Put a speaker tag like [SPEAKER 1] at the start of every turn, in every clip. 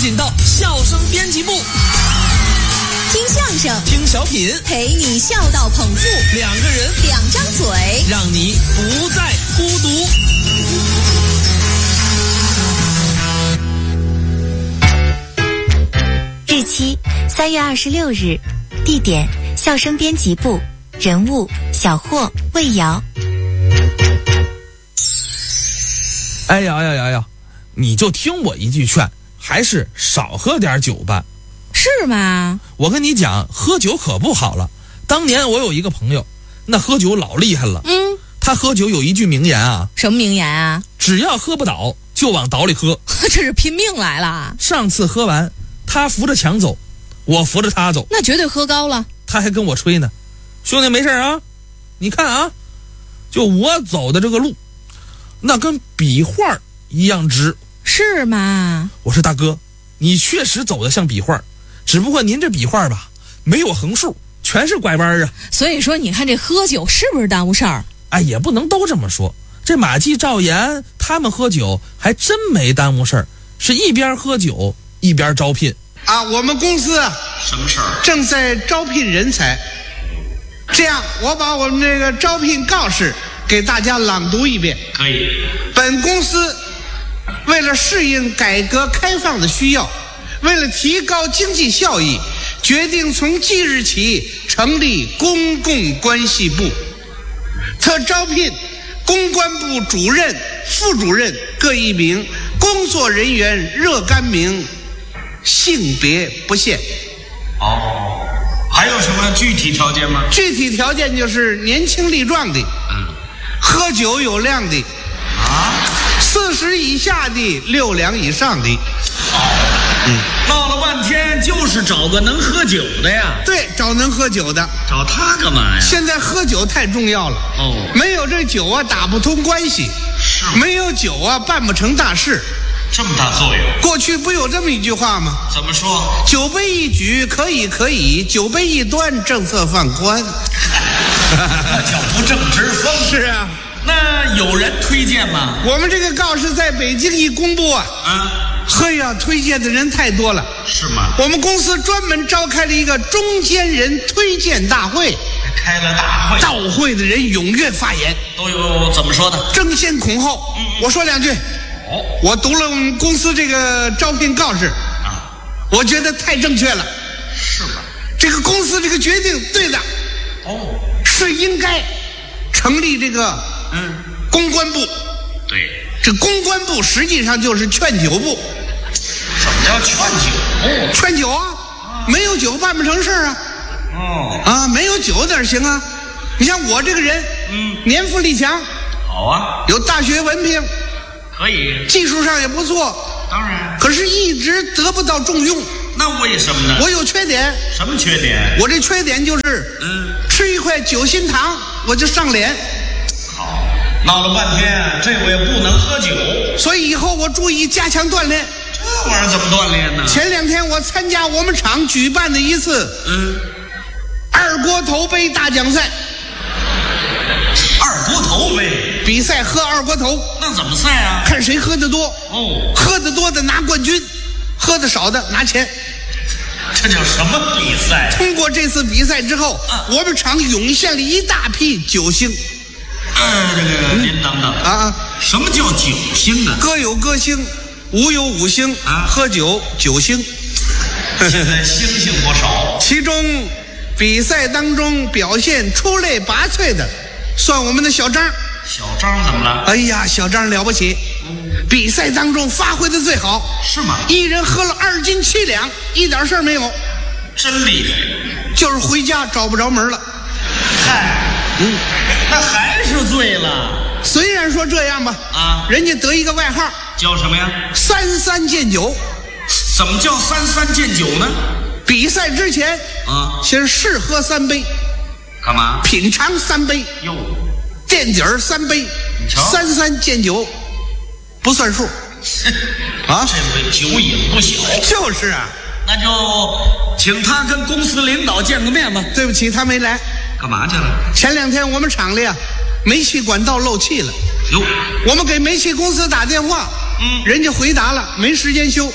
[SPEAKER 1] 紧到笑声编辑部，
[SPEAKER 2] 听相声，
[SPEAKER 1] 听小品，
[SPEAKER 2] 陪你笑到捧腹，
[SPEAKER 1] 两个人，
[SPEAKER 2] 两张嘴，
[SPEAKER 1] 让你不再孤独。
[SPEAKER 3] 日期3月26日，地点笑声编辑部，人物小霍、魏瑶。
[SPEAKER 1] 哎呀，你就听我一句劝，还是少喝点酒吧。
[SPEAKER 2] 是吗？
[SPEAKER 1] 我跟你讲，喝酒可不好了。当年我有一个朋友，那喝酒老厉害了。他喝酒有一句名言啊。
[SPEAKER 2] 什么名言啊？
[SPEAKER 1] 只要喝不倒，就往倒里喝。
[SPEAKER 2] 这是拼命来了。
[SPEAKER 1] 上次喝完，他扶着墙走，我扶着他走。
[SPEAKER 2] 那绝对喝高了。
[SPEAKER 1] 他还跟我吹呢，兄弟没事啊，你看啊，就我走的这个路，那跟笔画一样直。
[SPEAKER 2] 是吗？
[SPEAKER 1] 我说大哥，你确实走得像笔画，只不过您这笔画吧，没有横竖，全是拐弯啊。
[SPEAKER 2] 所以说你看这喝酒是不是耽误事儿？
[SPEAKER 1] 哎，也不能都这么说。这马季、赵岩他们喝酒还真没耽误事儿，是一边喝酒一边招聘
[SPEAKER 4] 啊。我们公司
[SPEAKER 5] 什么事儿？
[SPEAKER 4] 正在招聘人才。这样，我把我们这个招聘告示给大家朗读一遍。
[SPEAKER 5] 可以。
[SPEAKER 4] 本公司为了适应改革开放的需要，为了提高经济效益，决定从即日起成立公共关系部，特招聘公关部主任、副主任各1名，工作人员若干名，性别不限。
[SPEAKER 5] 还有什么具体条件吗？
[SPEAKER 4] 具体条件就是年轻力壮的，喝酒有量的，40以下的，6两以上的。
[SPEAKER 5] 闹了半天就是找个能喝酒的呀。
[SPEAKER 4] 对，找能喝酒的。
[SPEAKER 5] 找他干嘛呀？
[SPEAKER 4] 现在喝酒太重要了。没有这酒啊，打不通关系。
[SPEAKER 5] 是。
[SPEAKER 4] 没有酒啊，办不成大事。
[SPEAKER 5] 这么大作用。
[SPEAKER 4] 过去不有这么一句话吗？
[SPEAKER 5] 怎么说？
[SPEAKER 4] 酒杯一举可以，酒杯一端政策放宽。
[SPEAKER 5] 那叫不正直风。
[SPEAKER 4] 是啊。
[SPEAKER 5] 那有人推荐吗？
[SPEAKER 4] 我们这个告示在北京一公布啊。嘿呀，推荐的人太多了。
[SPEAKER 5] 是吗？
[SPEAKER 4] 我们公司专门召开了一个中间人推荐大会。
[SPEAKER 5] 开了大会。
[SPEAKER 4] 到会的人踊跃发言。
[SPEAKER 5] 都有怎么说的？
[SPEAKER 4] 争先恐后。我说2句。我读了我们公司这个招聘告示我觉得太正确了。
[SPEAKER 5] 是吧？
[SPEAKER 4] 这个公司这个决定对的。是应该成立这个公关部。
[SPEAKER 5] 对，
[SPEAKER 4] 这公关部实际上就是劝酒部。
[SPEAKER 5] 什么叫劝酒？
[SPEAKER 4] 劝酒啊，没有酒办不成事啊。没有酒哪行啊？你像我这个人，年富力强。
[SPEAKER 5] 好啊。
[SPEAKER 4] 有大学文凭。
[SPEAKER 5] 可以。
[SPEAKER 4] 技术上也不错。
[SPEAKER 5] 当然。
[SPEAKER 4] 可是一直得不到重用。
[SPEAKER 5] 那为什么呢？
[SPEAKER 4] 我有缺点。
[SPEAKER 5] 什么缺点？
[SPEAKER 4] 我这缺点就是吃一块酒心糖我就上脸。
[SPEAKER 5] 好，闹了半天这我也不能喝酒，
[SPEAKER 4] 所以以后我注意加强锻炼。
[SPEAKER 5] 这玩意儿怎么锻炼呢？
[SPEAKER 4] 前2天我参加我们厂举办的一次二锅头杯大奖赛。
[SPEAKER 5] 二锅头杯
[SPEAKER 4] 比赛喝二锅头。
[SPEAKER 5] 那怎么赛啊？
[SPEAKER 4] 看谁喝得多。喝得多的拿冠军，喝得少的拿钱。
[SPEAKER 5] 这叫什么比赛？
[SPEAKER 4] 通过这次比赛之后我们厂涌现了一大批酒星。
[SPEAKER 5] 您等等什么叫酒星呢？
[SPEAKER 4] 歌有歌星，舞有舞星喝酒酒星。
[SPEAKER 5] 现在星星不少。
[SPEAKER 4] 其中比赛当中表现出类拔萃的算我们的小张。
[SPEAKER 5] 小张怎么了？
[SPEAKER 4] 哎呀，小张了不起。比赛当中发挥的最好。
[SPEAKER 5] 是吗？
[SPEAKER 4] 一人喝了2斤7两，一点事儿没有。
[SPEAKER 5] 真厉害。
[SPEAKER 4] 就是回家找不着门了。
[SPEAKER 5] 嗨，那还是醉了。
[SPEAKER 4] 虽然说这样吧人家得一个外号。
[SPEAKER 5] 叫什么呀
[SPEAKER 4] ？33见酒。
[SPEAKER 5] 怎么叫33见酒呢？
[SPEAKER 4] 比赛之前先试喝3杯。
[SPEAKER 5] 干嘛？
[SPEAKER 4] 品尝3杯。垫底儿3杯。33见酒不算数。
[SPEAKER 5] 这位酒瘾不小。
[SPEAKER 4] 就是啊。
[SPEAKER 5] 那就请他跟公司领导见个面吧。
[SPEAKER 4] 对不起，他没来。
[SPEAKER 5] 干嘛去了？
[SPEAKER 4] 前2天我们厂里煤气管道漏气了。
[SPEAKER 5] 哟，
[SPEAKER 4] 我们给煤气公司打电话，人家回答了没时间修。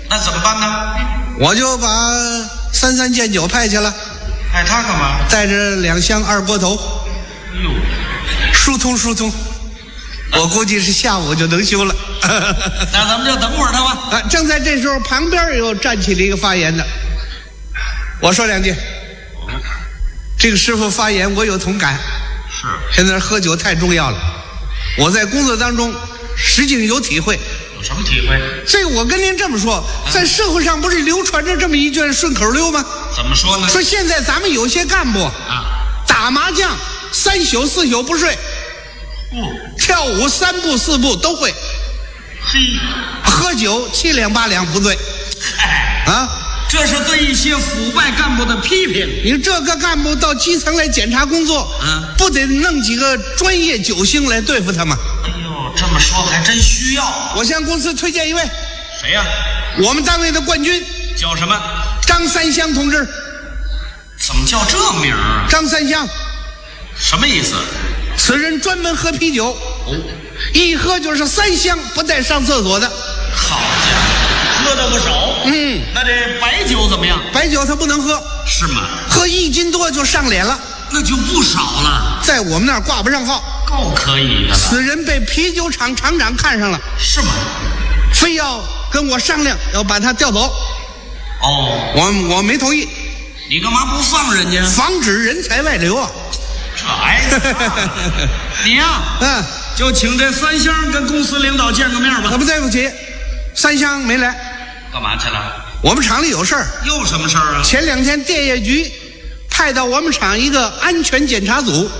[SPEAKER 5] 那怎么办呢？
[SPEAKER 4] 我就把33剑酒派去了，
[SPEAKER 5] 派他干嘛？
[SPEAKER 4] 带着2箱二锅头，
[SPEAKER 5] 哎呦，
[SPEAKER 4] 疏通疏通。我估计是下午就能修了。
[SPEAKER 5] 那咱们就等会儿他吧。
[SPEAKER 4] 正在这时候，旁边又站起了一个发言的。我说2句。这个师傅发言，我有同感。
[SPEAKER 5] 是，
[SPEAKER 4] 现在喝酒太重要了。我在工作当中实际有体会。
[SPEAKER 5] 有什么体会？
[SPEAKER 4] 这我跟您这么说，在社会上不是流传着这么一句顺口溜吗？
[SPEAKER 5] 怎么说呢？
[SPEAKER 4] 说现在咱们有些干部打麻将3宿4宿不睡，跳舞3步4步都会，
[SPEAKER 5] 嘿，
[SPEAKER 4] 喝酒7两8两不醉。
[SPEAKER 5] 这是对一些腐败干部的批评。
[SPEAKER 4] 你这个干部到基层来检查工作，不得弄几个专业酒星来对付他吗？
[SPEAKER 5] 哎呦，这么说还真需要。
[SPEAKER 4] 我向公司推荐一位。
[SPEAKER 5] 谁呀？
[SPEAKER 4] 我们单位的冠军。
[SPEAKER 5] 叫什么？
[SPEAKER 4] 张三香同志。
[SPEAKER 5] 怎么叫这名啊？
[SPEAKER 4] 张三香。
[SPEAKER 5] 什么意思？
[SPEAKER 4] 此人专门喝啤酒，一喝就是3箱，不带上厕所的。
[SPEAKER 5] 好家伙，喝的不少。那这白酒怎么样？
[SPEAKER 4] 白酒他不能喝。
[SPEAKER 5] 是吗？
[SPEAKER 4] 喝1斤多就上脸了。
[SPEAKER 5] 那就不少了。
[SPEAKER 4] 在我们那儿挂不上号。
[SPEAKER 5] 够可以的了。
[SPEAKER 4] 此人被啤酒厂厂长看上了。
[SPEAKER 5] 是吗？
[SPEAKER 4] 非要跟我商量，要把他调走。我没同意。
[SPEAKER 5] 你干嘛不放人家？
[SPEAKER 4] 防止人才外流啊。
[SPEAKER 5] 这你呀，就请这3箱跟公司领导见个面吧。
[SPEAKER 4] 不对不起，3箱没来。
[SPEAKER 5] 干嘛去了？
[SPEAKER 4] 我们厂里有事儿。
[SPEAKER 5] 又什么事儿啊？
[SPEAKER 4] 前2天电业局派到我们厂一个安全检查组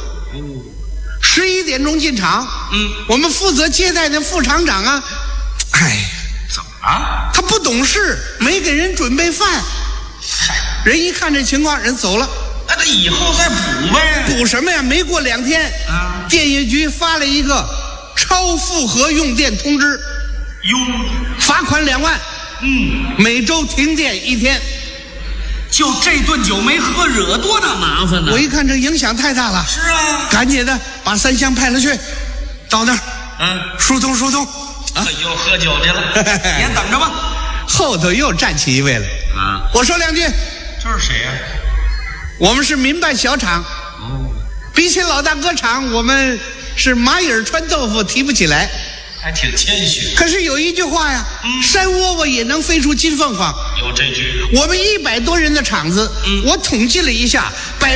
[SPEAKER 4] ，11点钟进厂。我们负责接待的副厂长啊，
[SPEAKER 5] 怎么了？
[SPEAKER 4] 他不懂事，没给人准备饭。人一看这情况，人走了。
[SPEAKER 5] 那这以后再补呗。
[SPEAKER 4] 补什么呀？没过2天，电业局发了一个超负荷用电通知，罚款2万，每周停电1天。
[SPEAKER 5] 就这顿酒没喝，惹多大麻烦呢？
[SPEAKER 4] 我一看这影响太大了。
[SPEAKER 5] 是啊，
[SPEAKER 4] 赶紧的把3箱派了去，到那儿，疏通疏通。
[SPEAKER 5] 又喝酒去了。也等着吧。
[SPEAKER 4] 后头又站起一位来。我说2句。
[SPEAKER 5] 这是谁呀？
[SPEAKER 4] 我们是民办小厂。比起老大哥厂，我们是蚂蚁穿豆腐提不起来。
[SPEAKER 5] 还挺谦虚。
[SPEAKER 4] 可是有一句话呀，山窝窝也能飞出金凤凰。
[SPEAKER 5] 有这句。
[SPEAKER 4] 我们100多人的厂子，我统计了一下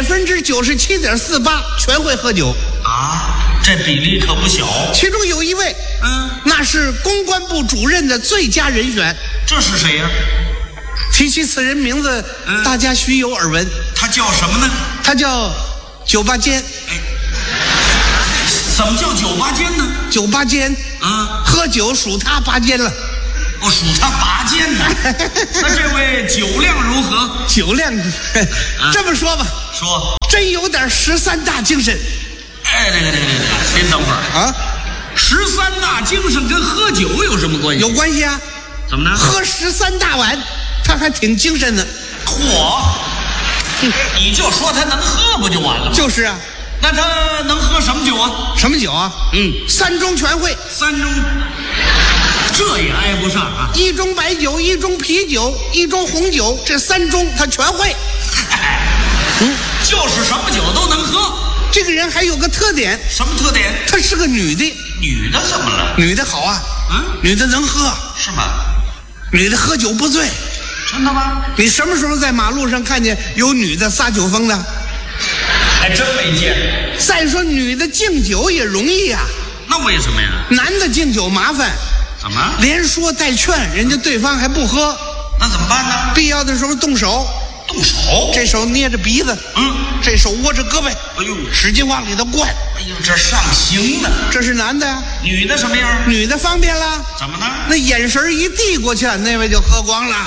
[SPEAKER 4] ，97.48%全会喝酒。
[SPEAKER 5] 这比例可不小。
[SPEAKER 4] 其中有一位，那是公关部主任的最佳人选。
[SPEAKER 5] 这是谁呀？
[SPEAKER 4] 提起此人名字，大家须有耳闻。
[SPEAKER 5] 他叫什么呢？
[SPEAKER 4] 他叫酒吧间。
[SPEAKER 5] 怎么叫酒吧间呢？
[SPEAKER 4] 酒吧间喝酒数他拔尖了。
[SPEAKER 5] 我数他拔尖呢。那这位酒量如何？
[SPEAKER 4] 酒量，这么说吧，
[SPEAKER 5] 说
[SPEAKER 4] 真有点13大精神。
[SPEAKER 5] 您等会儿13大精神跟喝酒有什么关系？
[SPEAKER 4] 有关系啊。
[SPEAKER 5] 怎么呢？
[SPEAKER 4] 喝13大碗，他还挺精神的。
[SPEAKER 5] 你就说他能喝不就完了吗？
[SPEAKER 4] 就是啊。
[SPEAKER 5] 那他能喝什么酒啊？
[SPEAKER 4] 什么酒啊？3中全会。
[SPEAKER 5] 3中，这也挨不上啊
[SPEAKER 4] ！1中白酒，1中啤酒，1中红酒，这3中他全会。
[SPEAKER 5] 就是什么酒都能喝。
[SPEAKER 4] 这个人还有个特点。
[SPEAKER 5] 什么特点？
[SPEAKER 4] 她是个女的。
[SPEAKER 5] 女的怎么了？
[SPEAKER 4] 女的好啊。女的能喝。
[SPEAKER 5] 是吗？
[SPEAKER 4] 女的喝酒不醉。
[SPEAKER 5] 真的吗？
[SPEAKER 4] 你什么时候在马路上看见有女的撒酒疯的？
[SPEAKER 5] 还真没见。
[SPEAKER 4] 再说女的敬酒也容易啊。
[SPEAKER 5] 那为什么呀？
[SPEAKER 4] 男的敬酒麻烦。
[SPEAKER 5] 怎么？
[SPEAKER 4] 连说带劝，人家对方还不喝。
[SPEAKER 5] 那怎么办呢？
[SPEAKER 4] 必要的时候动手。
[SPEAKER 5] 动手？
[SPEAKER 4] 这手捏着鼻子，这手握着胳膊，使劲往里头灌。
[SPEAKER 5] 这上刑呢。
[SPEAKER 4] 这是男的呀。
[SPEAKER 5] 女的什么样？
[SPEAKER 4] 女的方便了。
[SPEAKER 5] 怎么呢？
[SPEAKER 4] 那眼神一递过去，那位就喝光了。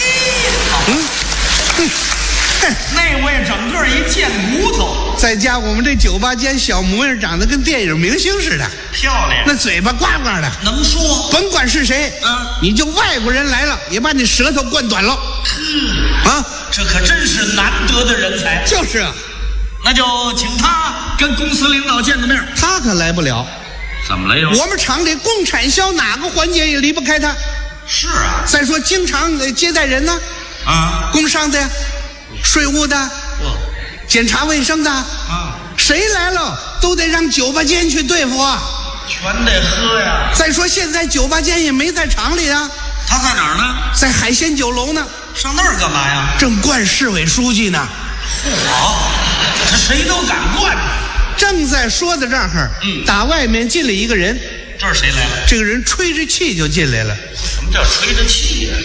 [SPEAKER 5] 那位整个一贱骨头。
[SPEAKER 4] 再加我们这酒吧间小模样，长得跟电影明星似的，
[SPEAKER 5] 漂亮。
[SPEAKER 4] 那嘴巴呱呱的，
[SPEAKER 5] 能说。
[SPEAKER 4] 甭管是谁，你就外国人来了，也把你舌头灌短了。
[SPEAKER 5] 这可真是难得的人才。
[SPEAKER 4] 就是啊。
[SPEAKER 5] 那就请他跟公司领导见个面。
[SPEAKER 4] 他可来不了。
[SPEAKER 5] 怎么了又？
[SPEAKER 4] 我们厂里共产销哪个环节也离不开他。
[SPEAKER 5] 是啊。
[SPEAKER 4] 再说经常接待人呢，工商的、税务的、检查卫生的，谁来了都得让酒吧间去对付啊，
[SPEAKER 5] 全得喝呀。
[SPEAKER 4] 再说现在酒吧间也没在厂里啊，
[SPEAKER 5] 他在哪儿呢？
[SPEAKER 4] 在海鲜酒楼呢。
[SPEAKER 5] 上那儿干嘛呀？
[SPEAKER 4] 正灌市委书记呢。
[SPEAKER 5] 好，这谁都敢灌。
[SPEAKER 4] 正在说的这儿，打外面进来一个人。
[SPEAKER 5] 这是谁来了？
[SPEAKER 4] 这个人吹着气就进来了。
[SPEAKER 5] 什么叫吹着气呀？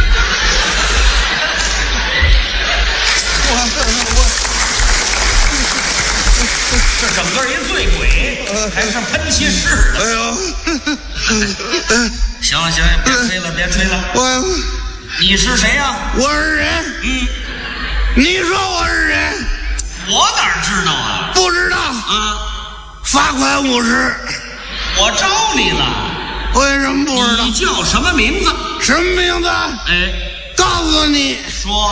[SPEAKER 5] 这整个一醉鬼，还是喷气式的。
[SPEAKER 4] 哎呦！
[SPEAKER 5] 行了，别吹了，别吹了。你是谁呀？
[SPEAKER 4] 我是人。你说我是人？
[SPEAKER 5] 我哪知道啊？
[SPEAKER 4] 不知道。罚款50。
[SPEAKER 5] 我招你了。
[SPEAKER 4] 为什么不知道？
[SPEAKER 5] 你叫什么名字？
[SPEAKER 4] 什么名字？告诉你。
[SPEAKER 5] 说。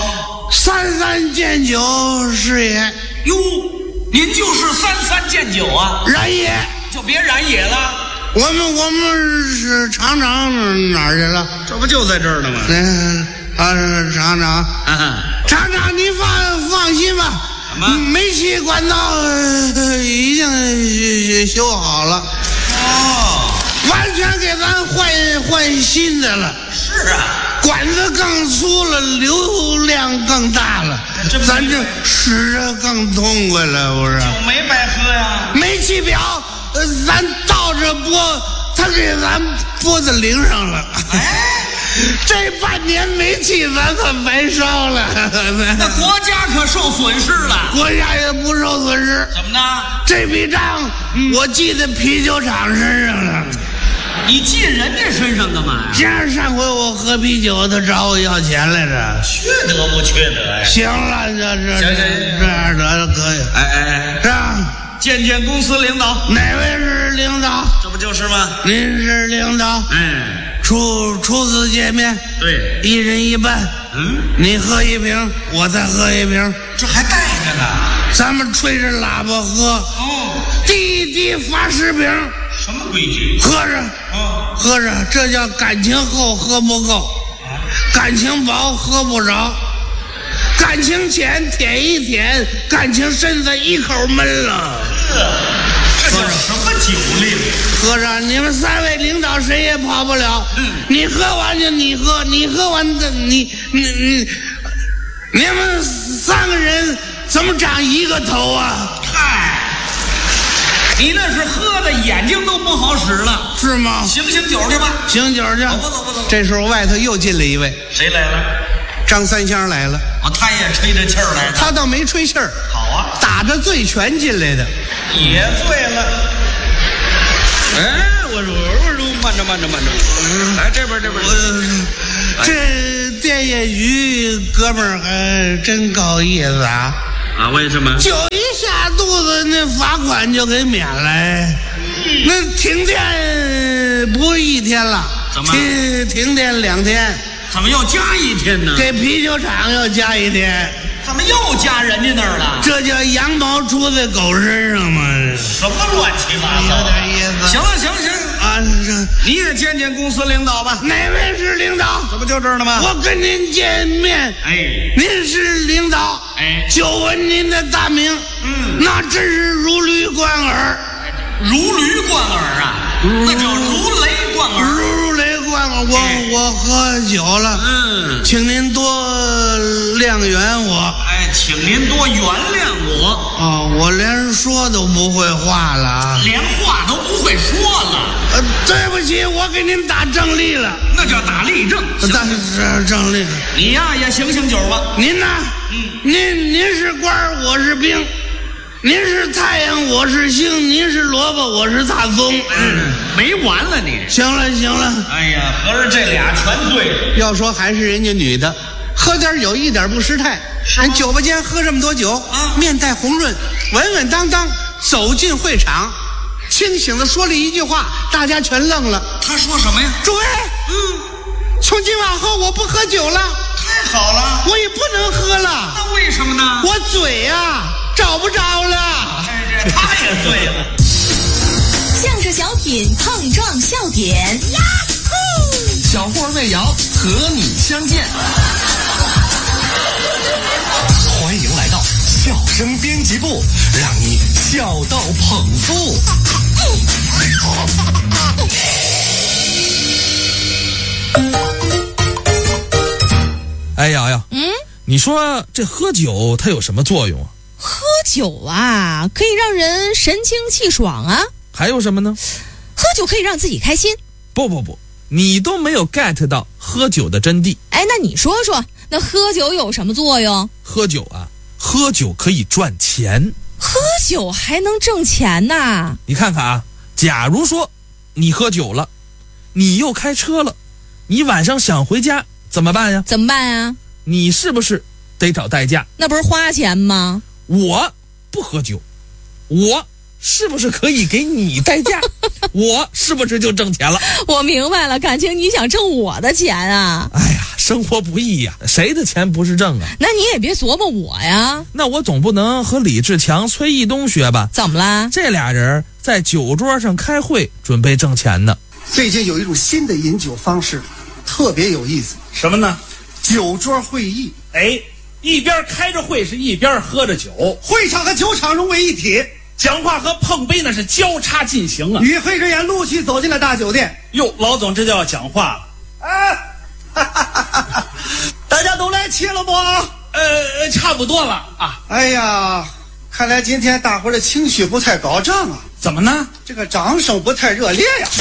[SPEAKER 4] 33建酒师爷。
[SPEAKER 5] 哟，您就是33建酒啊？
[SPEAKER 4] 然爷。
[SPEAKER 5] 就别然也了。
[SPEAKER 4] 我们是厂长哪儿去了？
[SPEAKER 5] 这不就在这儿呢吗？
[SPEAKER 4] 厂长，厂长，你放心吧，煤气管道已经修好了，完全给咱换新的了。
[SPEAKER 5] 是啊，
[SPEAKER 4] 管子更粗了，流量更大了，咱这使着更痛快了，不是？
[SPEAKER 5] 酒没白喝呀。
[SPEAKER 4] 煤气表，咱倒着拨，他给咱拨在零上了。这半年煤气咱可白烧了。
[SPEAKER 5] 那国家可受损失了。
[SPEAKER 4] 国家也不受损失。
[SPEAKER 5] 怎么呢？
[SPEAKER 4] 这笔账我记在啤酒厂身上了。
[SPEAKER 5] 你记人家身上干嘛呀？
[SPEAKER 4] 上回我喝啤酒，他找我要钱来着。
[SPEAKER 5] 缺德不缺德呀？
[SPEAKER 4] 行了，这样得可以。这样
[SPEAKER 5] 见公司领导。
[SPEAKER 4] 哪位是领导？
[SPEAKER 5] 这不就是吗？
[SPEAKER 4] 您是领导。初次见面，
[SPEAKER 5] 对，
[SPEAKER 4] 一人一半。你喝一瓶，我再喝一瓶，
[SPEAKER 5] 这还带着呢。
[SPEAKER 4] 咱们吹着喇叭喝。滴罚10瓶。
[SPEAKER 5] 什么规矩？
[SPEAKER 4] 喝着，这叫感情厚喝不够，感情薄喝不着，感情浅舔一舔，感情深的一口闷了。
[SPEAKER 5] 这叫什么酒令？
[SPEAKER 4] 喝着，你们3位领导谁也跑不了。你喝完就你喝，你喝完的你们3个人怎么长一个头啊？
[SPEAKER 5] 嗨，你那是喝的眼睛都不好使了，
[SPEAKER 4] 是吗？
[SPEAKER 5] 醒酒去吧。
[SPEAKER 4] 醒酒去。
[SPEAKER 5] 走。
[SPEAKER 4] 这时候外头又进来一位。
[SPEAKER 5] 谁来了？
[SPEAKER 4] 张三香来了。
[SPEAKER 5] 他也吹着气儿来的。
[SPEAKER 4] 他倒没吹气儿。
[SPEAKER 5] 好啊，
[SPEAKER 4] 打着醉拳进来的。
[SPEAKER 5] 也醉了。我说，慢着。来这边。这
[SPEAKER 4] 电业局哥们儿还真够意思啊！
[SPEAKER 5] 为什么？
[SPEAKER 4] 酒一下肚子，那罚款就给免了。那停电不是1天了？
[SPEAKER 5] 怎么？
[SPEAKER 4] 停电2天。
[SPEAKER 5] 怎么又加1天呢？
[SPEAKER 4] 给啤酒厂又加1天。
[SPEAKER 5] 怎么又加人家那儿了？
[SPEAKER 4] 这叫羊毛出在狗身上吗？
[SPEAKER 5] 什么乱七八糟？
[SPEAKER 4] 有点意思。
[SPEAKER 5] 行啊，你也见公司领导吧。
[SPEAKER 4] 哪位是领导？
[SPEAKER 5] 这不就这儿呢吗？
[SPEAKER 4] 我跟您见面。您是领导。久闻您的大名。那真是如驴贯耳。
[SPEAKER 5] 如驴贯耳啊？那叫如雷贯耳。
[SPEAKER 4] 如雷贯耳。我喝酒了。请您多谅原我。
[SPEAKER 5] 请您多原谅我。
[SPEAKER 4] 我连说都不会话了啊！
[SPEAKER 5] 连话都不会说了。
[SPEAKER 4] 对不起，我给您打正例了。
[SPEAKER 5] 那叫打例证。
[SPEAKER 4] 正例。
[SPEAKER 5] 你呀也醒酒吧。
[SPEAKER 4] 您呢？您是官，我是兵。您是太阳，我是星；您是萝卜，我是大葱。
[SPEAKER 5] 没完了你。
[SPEAKER 4] 行了。
[SPEAKER 5] 哎呀，合着这俩全对了。
[SPEAKER 4] 要说还是人家女的，喝点酒一点不失态。人酒吧间喝这么多酒，面带红润，稳稳当当走进会场，清醒的说了一句话，大家全愣了。
[SPEAKER 5] 他说什么呀？
[SPEAKER 4] 诸位，从今往后我不喝酒了。
[SPEAKER 5] 太好了。
[SPEAKER 4] 我也不能喝了。
[SPEAKER 5] 那为什么呢？
[SPEAKER 4] 我嘴呀找不着了。
[SPEAKER 5] 他也对了。
[SPEAKER 2] 相声小品碰撞笑点，呀呼！
[SPEAKER 6] 小霍魏瑶和你相见。欢迎来到笑声编辑部，让你笑到捧腹。
[SPEAKER 1] 哎呀，你说这喝酒它有什么作用啊？
[SPEAKER 2] 喝酒啊，可以让人神清气爽啊。
[SPEAKER 1] 还有什么呢？
[SPEAKER 2] 喝酒可以让自己开心。
[SPEAKER 1] 不，你都没有 get 到喝酒的真谛。
[SPEAKER 2] 哎，那你说说，那喝酒有什么作用？
[SPEAKER 1] 喝酒可以赚钱。
[SPEAKER 2] 喝酒还能挣钱呐？
[SPEAKER 1] 你看看啊，假如说你喝酒了，你又开车了，你晚上想回家怎么办呀？
[SPEAKER 2] 怎么办啊？
[SPEAKER 1] 你是不是得找代驾？
[SPEAKER 2] 那不是花钱吗？
[SPEAKER 1] 我不喝酒，我是不是可以给你代驾？我是不是就挣钱了？
[SPEAKER 2] 我明白了，感情你想挣我的钱啊？
[SPEAKER 1] 哎呀，生活不易呀，谁的钱不是挣啊？
[SPEAKER 2] 那你也别琢磨我呀。
[SPEAKER 1] 那我总不能和李志强、崔义东学吧？
[SPEAKER 2] 怎么啦？
[SPEAKER 1] 这俩人在酒桌上开会，准备挣钱呢。
[SPEAKER 7] 最近有一种新的饮酒方式，特别有意思。
[SPEAKER 5] 什么呢？
[SPEAKER 7] 酒桌会议。
[SPEAKER 5] 哎，一边开着会是一边喝着酒，
[SPEAKER 7] 会场和酒场融为一体，
[SPEAKER 5] 讲话和碰杯那是交叉进行啊。
[SPEAKER 7] 与会人员陆续走进了大酒店。
[SPEAKER 5] 哟，老总这就要讲话了。
[SPEAKER 7] 大家都来齐了不？
[SPEAKER 5] 差不多了啊。
[SPEAKER 7] 哎呀，看来今天大伙儿的情绪不太高涨啊。
[SPEAKER 5] 怎么呢？
[SPEAKER 7] 这个掌声不太热烈呀。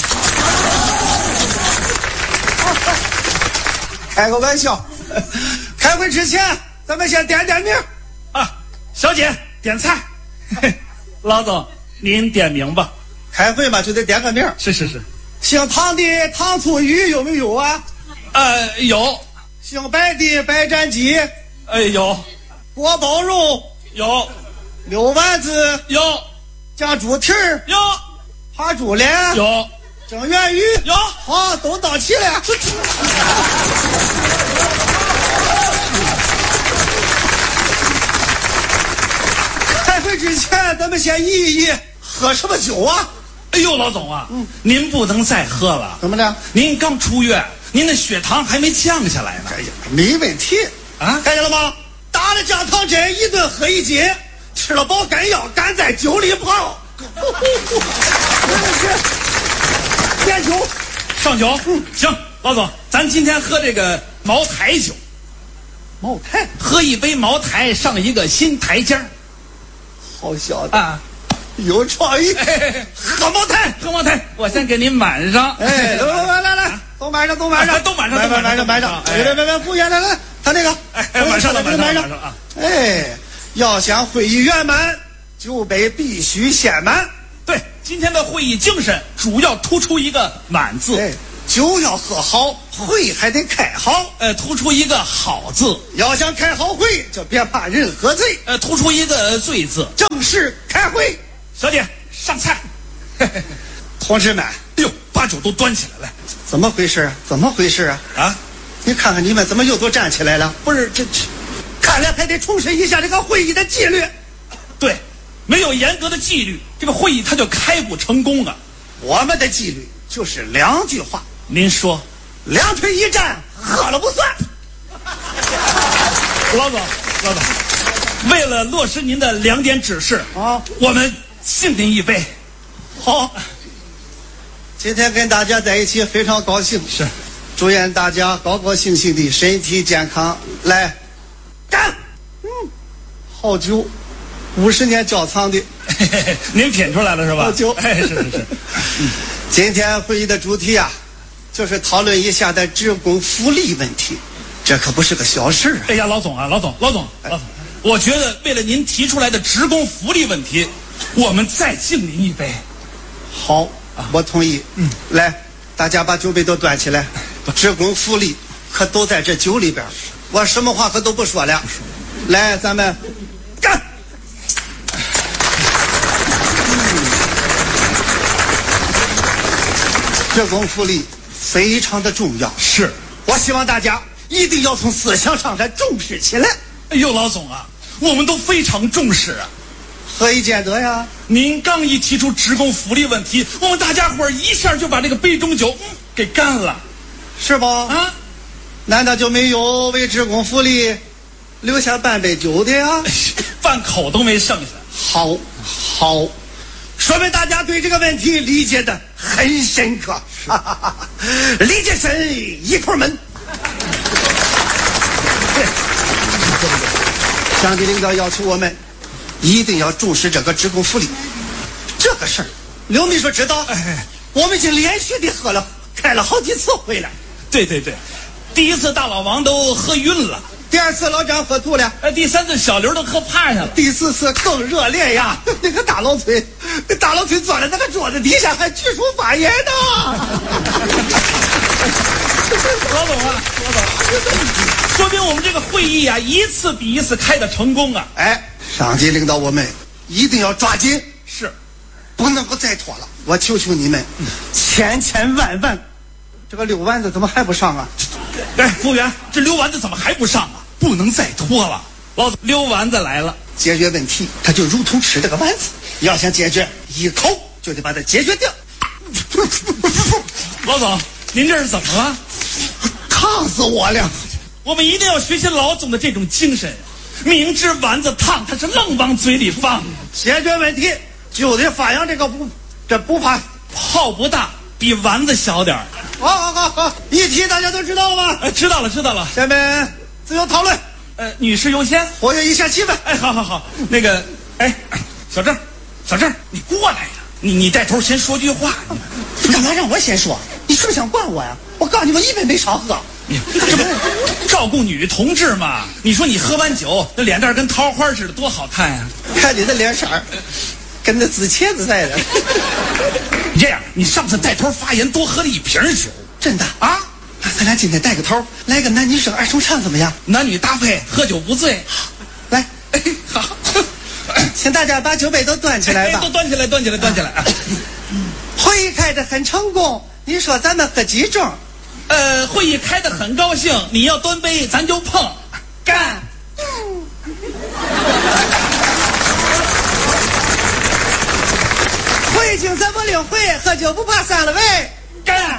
[SPEAKER 7] 开个玩笑。开会之前咱们先点名
[SPEAKER 5] 啊。小姐点菜。老总您点名吧。
[SPEAKER 7] 开会嘛就得点个名。
[SPEAKER 5] 是。
[SPEAKER 7] 姓唐的糖醋鱼有没有啊？
[SPEAKER 5] 有。
[SPEAKER 7] 姓白的白斩鸡
[SPEAKER 5] 有。
[SPEAKER 7] 锅包肉
[SPEAKER 5] 有。
[SPEAKER 7] 溜丸子
[SPEAKER 5] 有。
[SPEAKER 7] 酱猪蹄儿
[SPEAKER 5] 有。
[SPEAKER 7] 扒猪脸
[SPEAKER 5] 有。
[SPEAKER 7] 蒸圆鱼
[SPEAKER 5] 有。
[SPEAKER 7] 好，都到齐了。开会之前咱们先议一议喝什么酒啊？
[SPEAKER 5] 哎呦，老总啊，您不能再喝了。
[SPEAKER 7] 怎么的？
[SPEAKER 5] 您刚出院，您的血糖还没降下来呢。
[SPEAKER 7] 哎呀，没问题
[SPEAKER 5] 啊！
[SPEAKER 7] 看见了吗？打了降糖针，一顿喝一斤，吃了保肝药，肝在酒里泡。点酒，
[SPEAKER 5] 上酒。行，老总，咱今天喝这个茅台酒。
[SPEAKER 7] 茅台，
[SPEAKER 5] 喝一杯茅台，上一个新台阶儿。
[SPEAKER 7] 好小子
[SPEAKER 5] 啊！
[SPEAKER 7] 有创意。喝茅台，
[SPEAKER 5] 喝茅台，我先给您满上。
[SPEAKER 7] 来，都满上，
[SPEAKER 5] 都满上。
[SPEAKER 7] 别，服务员来，他那个，
[SPEAKER 5] 满上啊！
[SPEAKER 7] 哎，要想会议圆满，酒杯必须先满。
[SPEAKER 5] 对，今天的会议精神主要突出一个满字。
[SPEAKER 7] 哎，酒要喝好，会还得开好。
[SPEAKER 5] 突出一个好字。
[SPEAKER 7] 要想开好会，就别怕人喝醉。
[SPEAKER 5] 突出一个醉字。
[SPEAKER 7] 正式开会。
[SPEAKER 5] 小姐上菜。
[SPEAKER 7] 同志们，
[SPEAKER 5] 哎呦，把酒都端起来了。
[SPEAKER 7] 怎么回事啊？
[SPEAKER 5] 啊，
[SPEAKER 7] 你看看你们怎么又都站起来了？不是这，看来还得重申一下这个会议的纪律。
[SPEAKER 5] 对，没有严格的纪律，这个会议它就开不成功啊。
[SPEAKER 7] 我们的纪律就是2句话。
[SPEAKER 5] 您说
[SPEAKER 7] ？2腿一站，喝了不算。
[SPEAKER 5] 老总，为了落实您的2点指示啊，我们敬您一杯。
[SPEAKER 7] 好，今天跟大家在一起非常高兴。
[SPEAKER 5] 是，
[SPEAKER 7] 祝愿大家高高兴兴的，身体健康。来，干！好酒，50年窖藏的。
[SPEAKER 5] 您品出来了是吧？
[SPEAKER 7] 好酒。
[SPEAKER 5] 是。
[SPEAKER 7] 今天会议的主题啊，就是讨论一下的职工福利问题，这可不是个小事啊。
[SPEAKER 5] 哎呀，老总，我觉得为了您提出来的职工福利问题，我们再敬您一杯。
[SPEAKER 7] 好，我同意。来，大家把酒杯都端起来。职工福利可都在这酒里边，我什么话可都不说了。来，咱们干！职工福利非常的重要，
[SPEAKER 5] 是
[SPEAKER 7] 我希望大家一定要从思想上来重视起来。
[SPEAKER 5] 哎呦，老总啊，我们都非常重视啊。
[SPEAKER 7] 何以见得呀？
[SPEAKER 5] 您刚一提出职工福利问题，我们大家伙一下就把这个杯中酒给干了。
[SPEAKER 7] 是吧？
[SPEAKER 5] 啊，
[SPEAKER 7] 难道就没有为职工福利留下半杯酒的呀？
[SPEAKER 5] 半口都没剩下。
[SPEAKER 7] 好，说明大家对这个问题理解的很深刻，理解深一口闷。上级领导要求我们一定要重视这个职工福利这个事儿。刘秘书知道，我们已经连续的开了好几次会了。
[SPEAKER 5] 对，第一次大老王都喝晕了，
[SPEAKER 7] 第二次老张喝吐了，
[SPEAKER 5] 第三次小刘都喝趴下了，
[SPEAKER 7] 第四次更热烈呀！那个大老崔坐在那个桌子底下还举手发言呢。
[SPEAKER 5] 老总，说明我们这个会议啊，一次比一次开的成功啊！
[SPEAKER 7] 上级领导我们一定要抓紧，
[SPEAKER 5] 是，
[SPEAKER 7] 不能够再拖了。我求求你们，千万，这个溜丸子怎么还不上啊？
[SPEAKER 5] 服务员，这溜丸子怎么还不上啊？不能再拖了。老总，溜丸子来了。
[SPEAKER 7] 解决问题，它就如同吃这个丸子，要想解决，一口就得把它解决掉。
[SPEAKER 5] 老总，您这是怎么了？
[SPEAKER 7] 烫死我了！
[SPEAKER 5] 我们一定要学习老总的这种精神，明知丸子烫，他是愣往嘴里放。
[SPEAKER 7] 解决问题就得发扬这不怕
[SPEAKER 5] 泡不大，比丸子小点儿。
[SPEAKER 7] 好，议题大家都知道了吧？
[SPEAKER 5] 知道了。
[SPEAKER 7] 下面自由讨论。
[SPEAKER 5] 女士优先，
[SPEAKER 7] 活跃一下气氛。
[SPEAKER 5] 好。那个，小郑，你过来呀！你带头先说句话。
[SPEAKER 7] 你干嘛让我先说？你是不是想惯我呀？我告诉你，我一杯没少喝。
[SPEAKER 5] 这不照顾女同志嘛？你说你喝完酒，那脸蛋跟桃花似的，多好看呀！
[SPEAKER 7] 看你的脸色儿，跟那紫茄子似的。
[SPEAKER 5] 你这样，你上次带头发言多喝了1瓶酒，
[SPEAKER 7] 真的啊？那咱俩今天带个头，来个男女生2重唱怎么样？
[SPEAKER 5] 男女搭配，喝酒不醉。
[SPEAKER 7] 来，
[SPEAKER 5] 好，
[SPEAKER 7] 请大家把酒杯都端起来吧。
[SPEAKER 5] 都端起来。
[SPEAKER 7] 会议开得很成功，你说咱们喝几盅？
[SPEAKER 5] 会议开得很高兴，你要端杯咱就碰，干。
[SPEAKER 7] 会请咱不领会，喝酒不怕散了胃，
[SPEAKER 5] 干。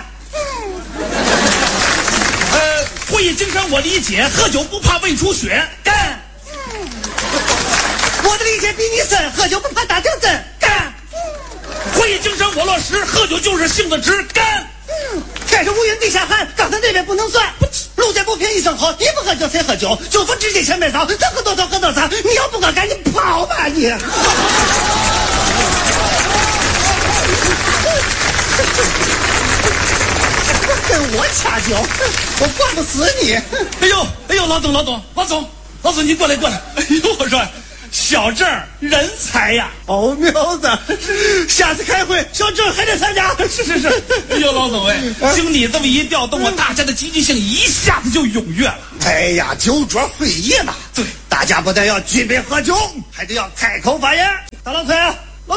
[SPEAKER 5] 会议精神我理解，喝酒不怕胃出血，干。
[SPEAKER 7] 我的理解比你深，喝酒不怕打吊针，干。
[SPEAKER 5] 会议精神我落实，喝酒就是性子直，干。
[SPEAKER 7] 天上乌云地下寒，刚才那边不能算。路见不平一声吼，你不喝酒谁喝酒？酒逢知己千杯少，咱喝多少喝多少。你要不喝，赶紧跑吧你！跟我掐酒，我管不死你！
[SPEAKER 5] 哎呦，老总，你过来！哎呦，我说。小郑人才呀，
[SPEAKER 7] 好苗子！下次开会，小郑还得参加。
[SPEAKER 5] 是。哎呦，老总经你这么一调动，我大家的积极性一下子就踊跃了。
[SPEAKER 7] 哎呀，酒桌会议嘛，
[SPEAKER 5] 对，
[SPEAKER 7] 大家不但要举杯喝酒，还得要开口发言。大老崔，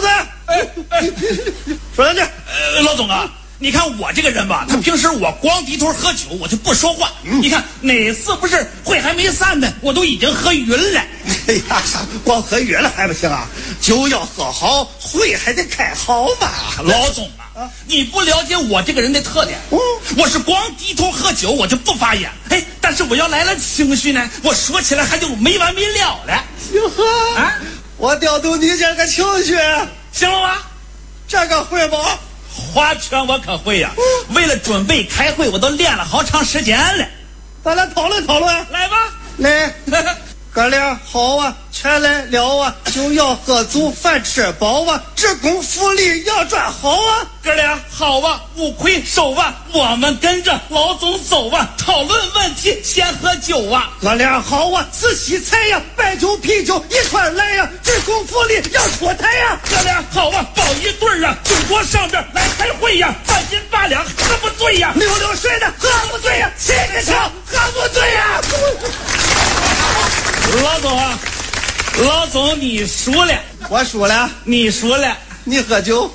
[SPEAKER 7] 说两句。
[SPEAKER 5] 老总啊。你看我这个人吧，他平时我光低头喝酒，我就不说话。你看哪次不是会还没散呢，我都已经喝晕了。
[SPEAKER 7] 哎呀，光喝晕了还不行啊，酒要喝好，会还得开好嘛。
[SPEAKER 5] 老总啊，你不了解我这个人的特点。我是光低头喝酒，我就不发言。但是我要来了情绪呢，我说起来还就没完没了了。
[SPEAKER 7] 哟呵，啊，我调动你这个情绪，
[SPEAKER 5] 行了吗？
[SPEAKER 7] 这个会不？
[SPEAKER 5] 划拳我可会呀，为了准备开会，我都练了好长时间了。
[SPEAKER 7] 咱俩讨论，
[SPEAKER 5] 来吧，
[SPEAKER 7] 来，哥俩好啊，全来了啊，酒要喝足，饭吃饱啊，职工福利要赚好啊，
[SPEAKER 5] 哥俩好啊，不亏手啊，我们跟着老总走啊，讨论问题先喝酒啊，
[SPEAKER 7] 哥俩好啊，仔细猜呀，白酒啤酒一块来呀，职工福利要出台呀，
[SPEAKER 5] 哥俩好啊，抱一对儿啊，中国上边来开会呀，半斤8两喝不醉呀，
[SPEAKER 7] 溜水的喝不醉呀，7个枪喝不醉呀。
[SPEAKER 5] 老总你输了，
[SPEAKER 7] 我输了，
[SPEAKER 5] 你输了，
[SPEAKER 7] 你喝酒，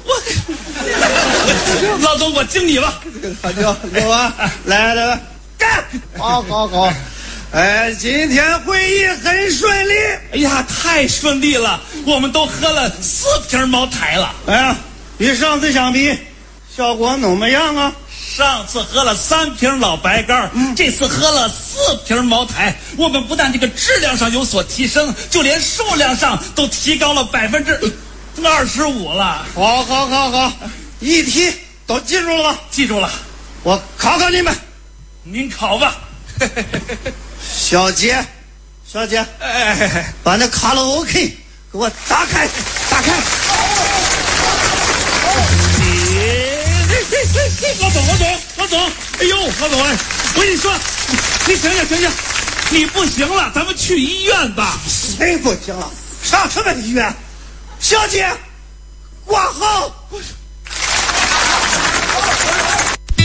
[SPEAKER 5] 老总我敬你吧，
[SPEAKER 7] 喝酒有啊，来，干，好，今天会议很顺利，
[SPEAKER 5] 哎呀，太顺利了，我们都喝了4瓶茅台了，
[SPEAKER 7] 哎呀，与上次相比，效果怎么样啊？
[SPEAKER 5] 上次喝了3瓶老白干，这次喝了4瓶茅台。我们不但这个质量上有所提升，就连数量上都提高了25%了。
[SPEAKER 7] 好，议题都记住了吗？
[SPEAKER 5] 记住了。
[SPEAKER 7] 我考考你们，
[SPEAKER 5] 您考吧。
[SPEAKER 7] 小姐，把那卡拉 OK 给我打开。
[SPEAKER 5] 老总，哎呦，老总，我跟你说，你醒醒，你不行了，咱们去医院吧。
[SPEAKER 7] 谁不行了？上什么医院？小姐，挂号。